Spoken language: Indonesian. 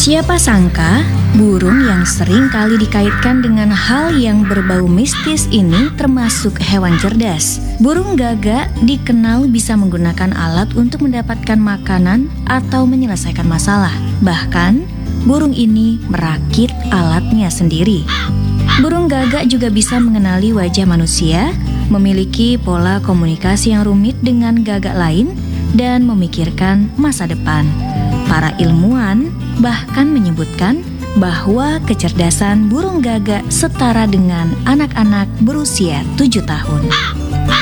Siapa sangka, burung yang sering kali dikaitkan dengan hal yang berbau mistis ini termasuk hewan cerdas. Burung gagak dikenal bisa menggunakan alat untuk mendapatkan makanan atau menyelesaikan masalah. Bahkan, burung ini merakit alatnya sendiri. Burung gagak juga bisa mengenali wajah manusia, memiliki pola komunikasi yang rumit dengan gagak lain, dan memikirkan masa depan. Para ilmuwan bahkan menyebutkan bahwa kecerdasan burung gagak setara dengan anak-anak berusia 7 tahun.